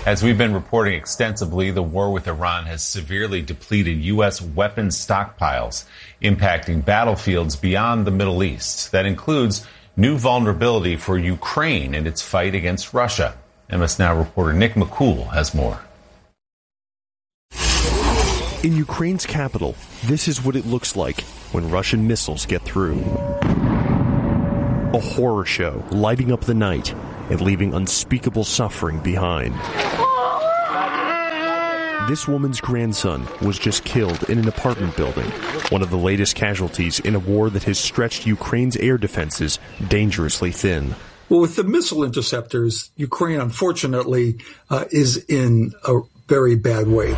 As we've been reporting extensively, the war with Iran has severely depleted U.S. weapons stockpiles, impacting battlefields beyond the Middle East. That includes new vulnerability for Ukraine in its fight against Russia. MS Now reporter Nick McCool has more. In Ukraine's capital, this is what it looks like when Russian missiles get through. A horror show lighting up the night and leaving unspeakable suffering behind. This woman's grandson was just killed in an apartment building, one of the latest casualties in a war that has stretched Ukraine's air defenses dangerously thin. Well, with the missile interceptors, Ukraine, unfortunately, is in a very bad way.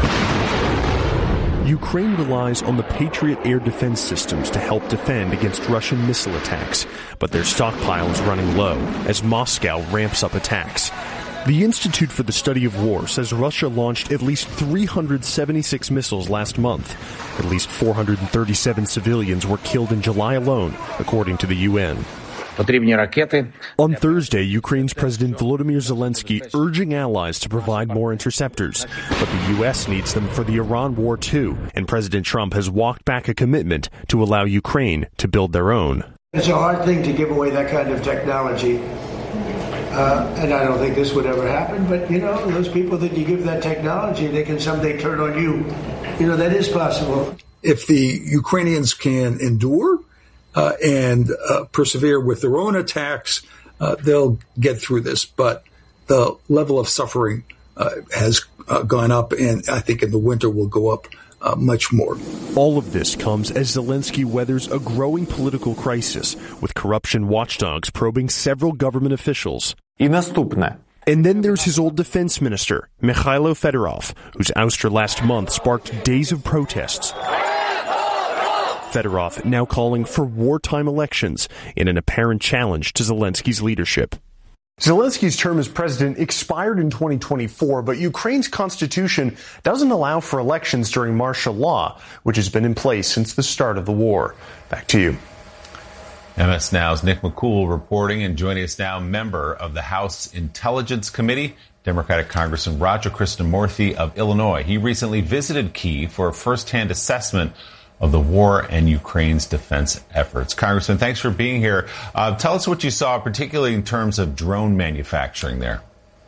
Ukraine relies on the Patriot air defense systems to help defend against Russian missile attacks, but their stockpile is running low as Moscow ramps up attacks. The Institute for the Study of War says Russia launched at least 376 missiles last month. At least 437 civilians were killed in July alone, according to the UN. On Thursday, Ukraine's President Volodymyr Zelensky urging allies to provide more interceptors. But the U.S. needs them for the Iran war too, and President Trump has walked back a commitment to allow Ukraine to build their own. It's a hard thing to give away that kind of technology, and I don't think this would ever happen. But, those people that you give that technology, they can someday turn on you. That is possible. If the Ukrainians can endure and persevere with their own attacks, they'll get through this. But the level of suffering has gone up, and I think in the winter will go up much more. All of this comes as Zelensky weathers a growing political crisis, with corruption watchdogs probing several government officials. And then there's his old defense minister, Mikhailo Fedorov, whose ouster last month sparked days of protests. Fedorov now calling for wartime elections in an apparent challenge to Zelensky's leadership. Zelensky's term as president expired in 2024, but Ukraine's constitution doesn't allow for elections during martial law, which has been in place since the start of the war. Back to you. MS Now's Nick McCool reporting, and joining us now, member of the House Intelligence Committee, Democratic Congressman Raja Krishnamoorthi of Illinois. He recently visited Kyiv for a first-hand assessment of the war and Ukraine's defense efforts. Congressman, thanks for being here. Tell us what you saw, particularly in terms of drone manufacturing there.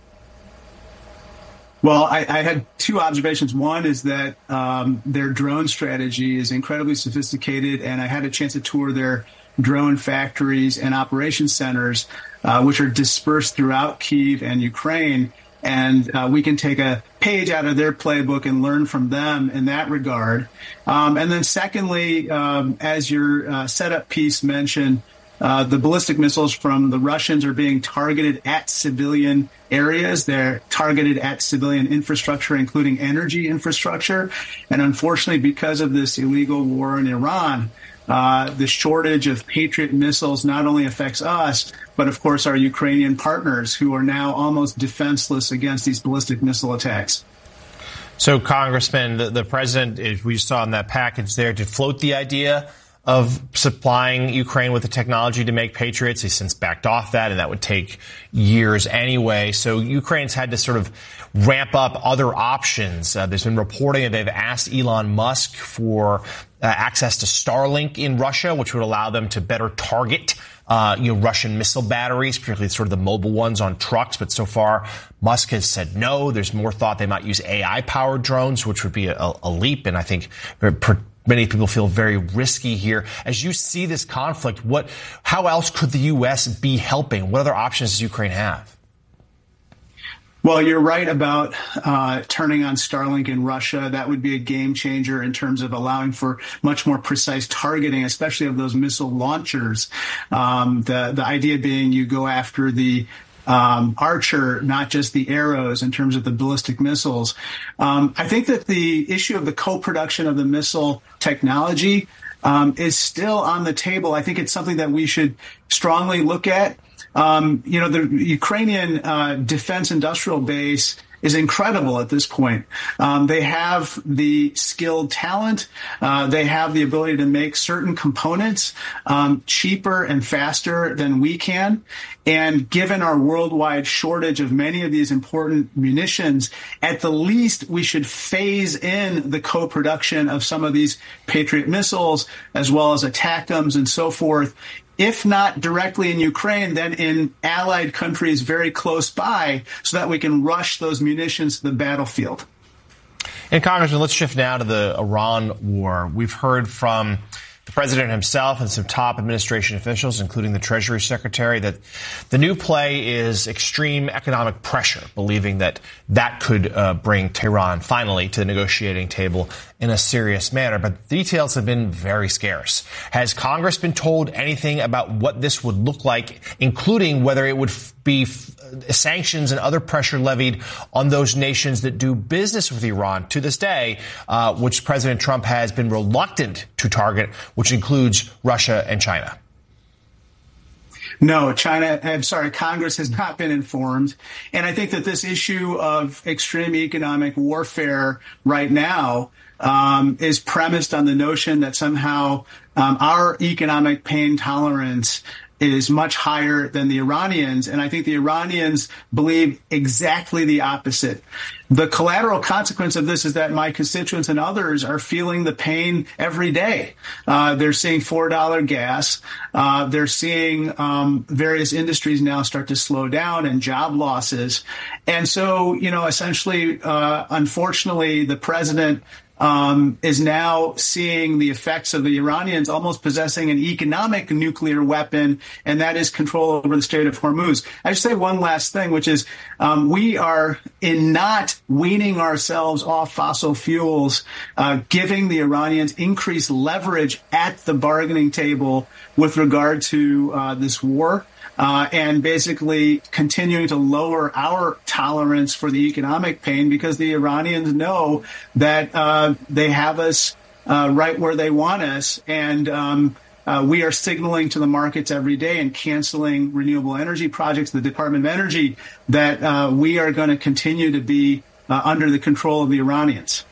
Well, I had two observations. One is that their drone strategy is incredibly sophisticated, and I had a chance to tour their drone factories and operation centers, which are dispersed throughout Kyiv and Ukraine. And we can take a page out of their playbook and learn from them in that regard. And then secondly, as your setup piece mentioned, the ballistic missiles from the Russians are being targeted at civilian areas. They're targeted at civilian infrastructure, including energy infrastructure. And unfortunately, because of this illegal war in Iran, the shortage of Patriot missiles not only affects us, but of course our Ukrainian partners, who are now almost defenseless against these ballistic missile attacks. So, Congressman, the president, as we saw in that package there, to float the idea of supplying Ukraine with the technology to make Patriots. He's since backed off that, and that would take years anyway. So Ukraine's had to sort of ramp up other options. There's been reporting that they've asked Elon Musk for access to Starlink in Russia, which would allow them to better target Russian missile batteries, particularly sort of the mobile ones on trucks. But so far, Musk has said no. There's more thought they might use AI-powered drones, which would be a leap, and I think many people feel very risky here. As you see this conflict, how else could the U.S. be helping? What other options does Ukraine have? Well, you're right about turning on Starlink in Russia. That would be a game changer in terms of allowing for much more precise targeting, especially of those missile launchers. The idea being you go after the Archer, not just the arrows in terms of the ballistic missiles. I think that the issue of the co-production of the missile technology is still on the table. I think it's something that we should strongly look at. The Ukrainian defense industrial base is incredible at this point. They have the skilled talent. They have the ability to make certain components cheaper and faster than we can. And given our worldwide shortage of many of these important munitions, at the least, we should phase in the co-production of some of these Patriot missiles, as well as ATACMS and so forth. If not directly in Ukraine, then in allied countries very close by, so that we can rush those munitions to the battlefield. And Congressman, let's shift now to the Iran war. We've heard from the president himself and some top administration officials, including the Treasury Secretary, that the new play is extreme economic pressure, believing that that could bring Tehran finally to the negotiating table in a serious manner. But the details have been very scarce. Has Congress been told anything about what this would look like, including whether it would be sanctions and other pressure levied on those nations that do business with Iran to this day, which President Trump has been reluctant to target, which includes Russia and China? No, Congress has not been informed. And I think that this issue of extreme economic warfare right now is premised on the notion that somehow our economic pain tolerance is much higher than the Iranians. And I think the Iranians believe exactly the opposite. The collateral consequence of this is that my constituents and others are feeling the pain every day. They're seeing $4 gas. They're seeing various industries now start to slow down and job losses. And so, essentially, unfortunately, the president is now seeing the effects of the Iranians almost possessing an economic nuclear weapon, and that is control over the Strait of Hormuz. I should say one last thing, which is we are in not weaning ourselves off fossil fuels, giving the Iranians increased leverage at the bargaining table with regard to this war. And basically continuing to lower our tolerance for the economic pain, because the Iranians know that they have us right where they want us. And we are signaling to the markets every day and canceling renewable energy projects, the Department of Energy, that we are going to continue to be under the control of the Iranians.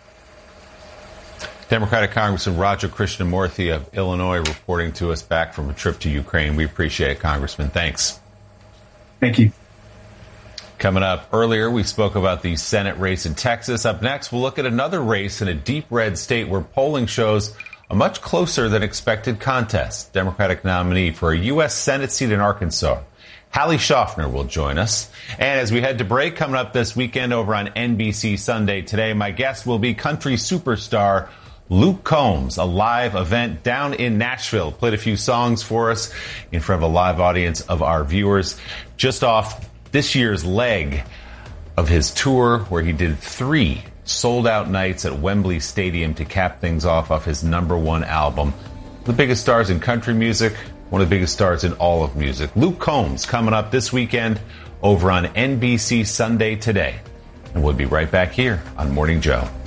Democratic Congressman Raja Krishnamurthy of Illinois reporting to us back from a trip to Ukraine. We appreciate it, Congressman. Thanks. Thank you. Coming up earlier, we spoke about the Senate race in Texas. Up next, we'll look at another race in a deep red state where polling shows a much closer than expected contest. Democratic nominee for a U.S. Senate seat in Arkansas, Hallie Schaffner, will join us. And as we head to break, coming up this weekend over on NBC Sunday Today, my guest will be country superstar Luke Combs, a live event down in Nashville. Played a few songs for us in front of a live audience of our viewers, just off this year's leg of his tour, where he did 3 sold-out nights at Wembley Stadium to cap things off his #1 album. The biggest stars in country music, one of the biggest stars in all of music. Luke Combs coming up this weekend over on NBC Sunday Today. And we'll be right back here on Morning Joe.